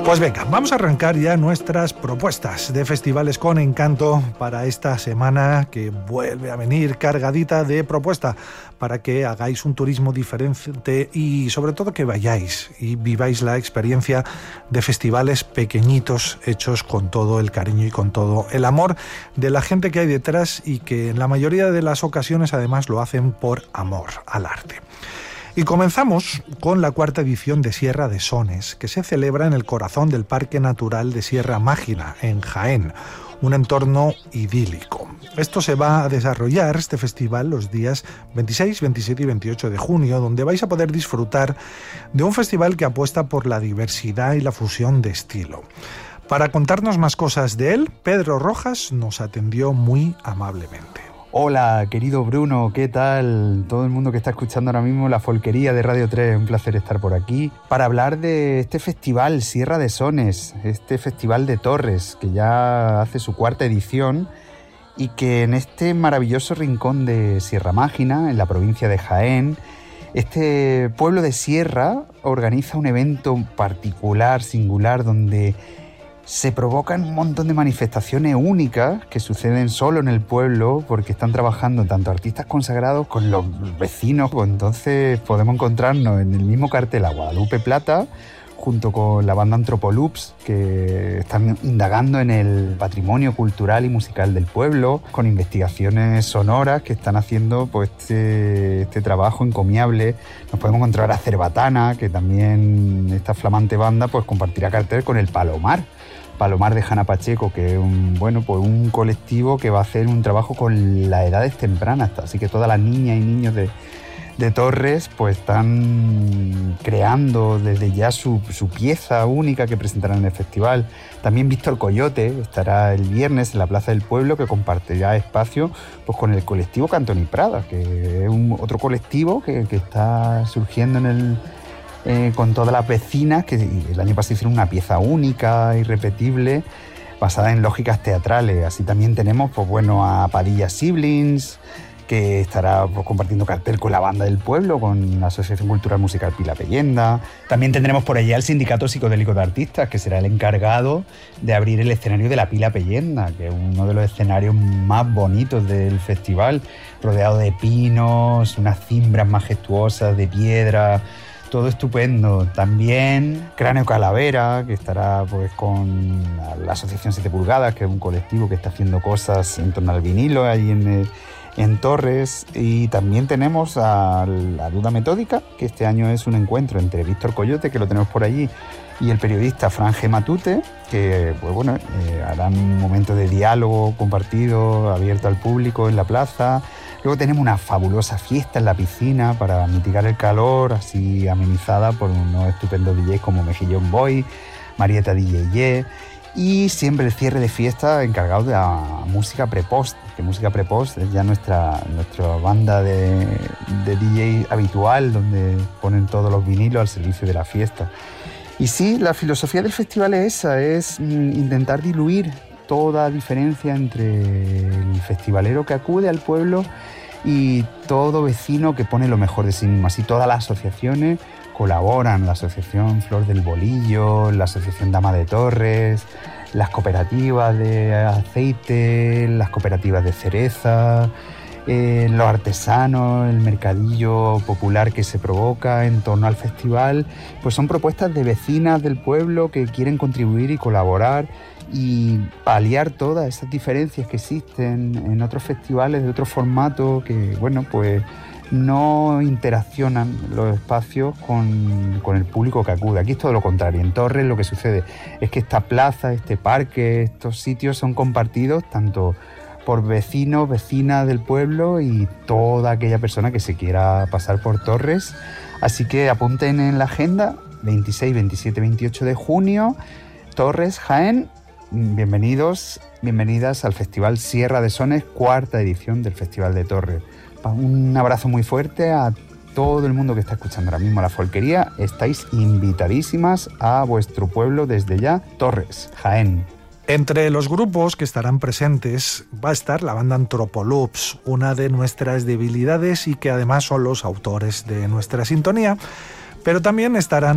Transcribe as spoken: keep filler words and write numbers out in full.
Pues venga, vamos a arrancar ya nuestras propuestas de festivales con encanto para esta semana que vuelve a venir cargadita de propuesta para que hagáis un turismo diferente y sobre todo que vayáis y viváis la experiencia de festivales pequeñitos hechos con todo el cariño y con todo el amor de la gente que hay detrás y que en la mayoría de las ocasiones además lo hacen por amor al arte. Y comenzamos con la cuarta edición de Sierra de Sones, que se celebra en el corazón del Parque Natural de Sierra Mágina, en Jaén, un entorno idílico. Esto se va a desarrollar, este festival, los días veintiséis, veintisiete y veintiocho de junio, donde vais a poder disfrutar de un festival que apuesta por la diversidad y la fusión de estilo. Para contarnos más cosas de él, Pedro Rojas nos atendió muy amablemente. Hola, querido Bruno, ¿qué tal? Todo el mundo que está escuchando ahora mismo la Folquería de Radio tres, un placer estar por aquí para hablar de este festival Sierra de Sones, este festival de Torres, que ya hace su cuarta edición y que en este maravilloso rincón de Sierra Mágina, en la provincia de Jaén, este pueblo de Sierra organiza un evento particular, singular, donde se provocan un montón de manifestaciones únicas que suceden solo en el pueblo porque están trabajando tanto artistas consagrados con los vecinos. Entonces podemos encontrarnos en el mismo cartel a Guadalupe Plata junto con la banda Antropoloops, que están indagando en el patrimonio cultural y musical del pueblo, con investigaciones sonoras que están haciendo pues, este, este trabajo encomiable. Nos podemos encontrar a Cerbatana, que también esta flamante banda pues, compartirá cartel con el Palomar. Palomar de Jana Pacheco, que es un, bueno, pues un colectivo que va a hacer un trabajo con las edades tempranas, así que todas las niñas y niños de, de Torres pues están creando desde ya su, su pieza única que presentarán en el festival. También Víctor Coyote estará el viernes en la Plaza del Pueblo, que compartirá espacio pues, con el colectivo Cantoni Prada, que es un, otro colectivo que, que está surgiendo en el Eh, con todas las vecinas, que el año pasado hicieron una pieza única, irrepetible, basada en lógicas teatrales. Así también tenemos pues, bueno, a Padilla Siblings, que estará pues, compartiendo cartel con la banda del pueblo, con la Asociación Cultural Musical Pila Peyenda. También tendremos por allá el Sindicato Psicodélico de Artistas, que será el encargado de abrir el escenario de la Pila Peyenda, que es uno de los escenarios más bonitos del festival, rodeado de pinos, unas cimbras majestuosas de piedra. Todo estupendo. También Cráneo Calavera, que estará pues con la Asociación siete pulgadas, que es un colectivo que está haciendo cosas en torno al vinilo ahí en, en Torres. Y también tenemos a la Duda Metódica, que este año es un encuentro entre Víctor Coyote, que lo tenemos por allí, y el periodista Fran G. Matute, que pues bueno, eh, harán un momento de diálogo compartido, abierto al público en la plaza. Luego tenemos una fabulosa fiesta en la piscina para mitigar el calor, así amenizada por unos estupendos D Js como Mejillón Boy, Marieta D J y siempre el cierre de fiesta encargado de la música pre-post, que música pre-post es ya nuestra, nuestra banda de, de D J habitual, donde ponen todos los vinilos al servicio de la fiesta. Y sí, la filosofía del festival es esa, es intentar diluir toda diferencia entre el festivalero que acude al pueblo y todo vecino que pone lo mejor de sí mismo. Así todas las asociaciones colaboran, la Asociación Flor del Bolillo, la Asociación Dama de Torres, las cooperativas de aceite, las cooperativas de cereza, eh, los artesanos, el mercadillo popular que se provoca en torno al festival. Pues son propuestas de vecinas del pueblo que quieren contribuir y colaborar y paliar todas esas diferencias que existen en otros festivales de otro formato que, bueno, pues no interaccionan los espacios con, con el público que acude. Aquí es todo lo contrario. En Torres lo que sucede es que esta plaza, este parque, estos sitios son compartidos tanto por vecinos, vecinas del pueblo y toda aquella persona que se quiera pasar por Torres. Así que apunten en la agenda, veintiséis, veintisiete, veintiocho de junio, Torres, Jaén. Bienvenidos, bienvenidas al Festival Sierra de Sones, cuarta edición del Festival de Torres. Un abrazo muy fuerte a todo el mundo que está escuchando ahora mismo la Folquería. Estáis invitadísimas a vuestro pueblo desde ya, Torres, Jaén. Entre los grupos que estarán presentes va a estar la banda Antropoloops, una de nuestras debilidades y que además son los autores de nuestra sintonía, pero también estarán